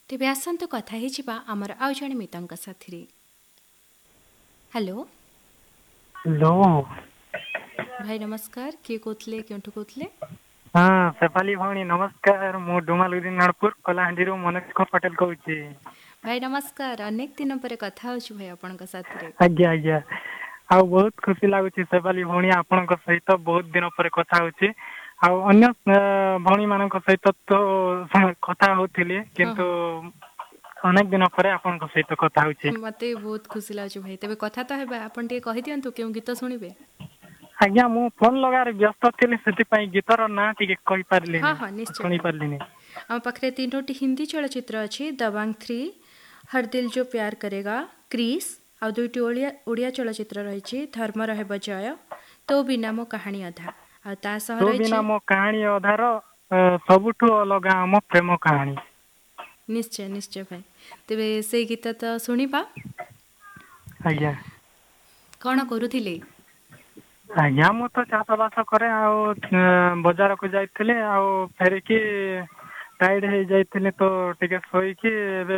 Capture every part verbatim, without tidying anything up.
तेबे आसतु कथा हेजिबा आमर आउ जणे मित्रଙ୍କ साथिरे। हेलो हेलो भाई नमस्कार, किए कोथले केंठु कोथले? हाँ शेफाली भौणी नमस्कार, मु डुमालुदी नारपुर कलाहांडी रो मनोज पटेल कहूची। भाई नमस्कार, अनेक दिन पर कथा होछु भाई आपनଙ୍କ साथिरे। आज्ञा आज्ञा आ बहुत खुशी लागुची शेफाली भौणी आपनଙ୍କ सहित बहुत दिन पर कथा होची। आ अन्य भौणी मानଙ୍କ सहित तो कथा होथिली किंतु अनेक दिन पर आपनଙ୍କ सहित कथा होची। मते बहुत खुशी लागुची भाई। तेबे कथा तो हेबा आपन टे कहि दियंतु केउ गीत सुनिबे। आज्ञा मु फोन लगारे व्यस्त थिली सेति पई गीतर ना टिके कहि हाँ पारलिनी हाँ निश्चय सुनि भाई। पारलिनी। आम पाखरे तीनोटी हिंदी चलचित्र अछि, दबंग थ्री, हर दिल जो प्यार करेगा, क्रिस आ दुईटी ओडिया ओडिया चलचित्र रहिछि, धर्म रहे बजय, तो बिना मो कहानी अधा आ ता सह तो बिना रहिछि। मो कहानी अधार सबुठु अलगा आम प्रेम कहानी। निश्चय निश्चय भाई। तेबे से गीत तो सुनिबा। आज्ञा कौन करुथिले? आज्ञा मु तो चाष बास करे आ बजार को जाइथिले आ फेरिकी टाइड हे जाइथिले तो टिके सोईकी एबे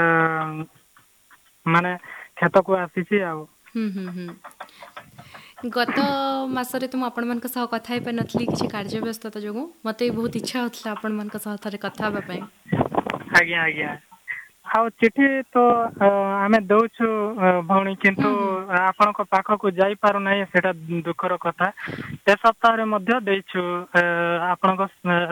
माने खेत को आसीछि आ। हम्म हम्म हम्म गत मासरे तुम आपण मानक सह कथा हेपा नथली किछि कार्य व्यस्तता जोगु मते बहुत इच्छा होतला आपण मानक सह थरे कथा हेबा पई। आज्ञा आज्ञा आ चिठी तो आमे दउछु भौणी किंतु हम्म हम्म आपनक पाखक जाई पारु नाही सेटा दुखर कथा। ए सप्ताह रे मध्य देइछु आपनक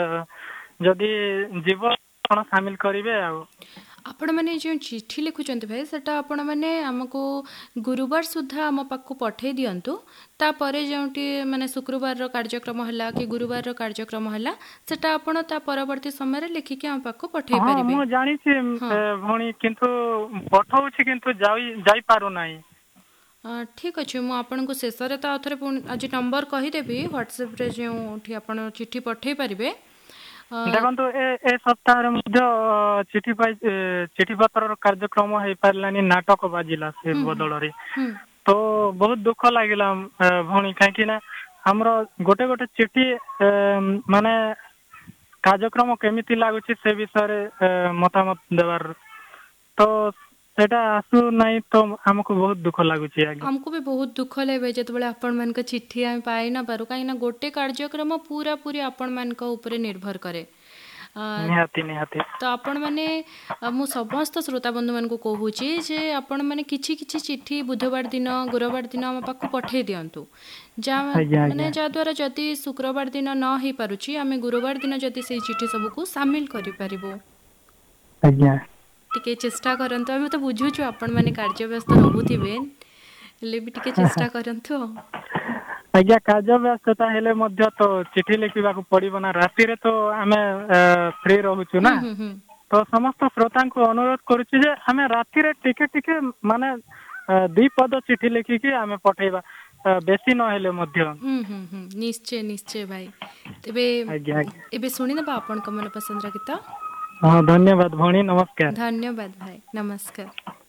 जदि जीव कोन शामिल करिवे आ। आपण माने जो चिठी लिखुचंत भाई सेटा आपण माने हमको गुरुवार सुधा हम पाखु पठे दियंतु। तापरे जोंटी माने शुक्रवार रो कार्यक्रम हला कि गुरुवार रो कार्यक्रम हला सेटा आपण ता परवर्ती समय रे लिखि के हम पाखु पठे हाँ परिबे। मु जानी छी हाँ भौणी किंतु पठौछि किंतु जाई जाई पारु नाही। ठीक अच्छे मुझे आपन को शेष रे तो आउथरे आज नंबर कहीदेवी व्हाट्सएप रे जो आपण चिठी पठे पारिबे। देखंतु ए ए सप्ताह रे मध्य चिठी पाई चिठी पत्र कार्यक्रम हे पारलानी नाटक बाजिला से हम्म बदल रे। हम्म तो बहुत दुख लागिला भौणी काहे ना हमरो गोटे गोटे चिठी माने कार्यक्रम केमिति लागुची से विषय रे मतामत देवार तो सेटा आसु नाही तो हमको बहुत दुख लागुची। आगे हमको भी बहुत दुख लगे जो आपण मान चिट्ठी आम पाई ना पारू कहीं गोटे कार्यक्रम पूरा पूरी आपण मान ऊपर निर्भर करे। निहाती निहाती तो आपण मैंने मु समस्त श्रोता बंधु मान कहूँ जे आपण मैंने किछि किछि चिट्ठी बुधवार दिन गुरुवार दिन आम पाखु पठे दिंतु जा माने जा द्वारा जदि शुक्रवार दिन न हो पारुछि आमे गुरुवार दिन जदि से चिट्ठी सबको सामिल करि परिबो। आज्ञा टिके चेष्टा करंतु आमे तो बुझुछु आपण माने कार्य व्यस्त रहुथिबे ले भी टिके चेष्टा करंतु। आज्ञा कार्य व्यस्तता हेले मध्य तो चिठी लिखिबा को पड़िबो ना राति रे तो आमे फ्री रहूछु ना। हम्म हम्म हम्म तो समस्त श्रोता को अनुरोध करूछु जे आमे राति रे टिके टिके माने दुई पद चिठी लिखिकी आमे पठेबा बेसी न हेले मध्य। हम्म हम्म हम्म निश्चय निश्चय भाई। तेबे आज्ञा एबे सुनि नबा आपण को मन पसंद रा गीत। हाँ धन्यवाद भौणी नमस्कार। धन्यवाद भाई नमस्कार।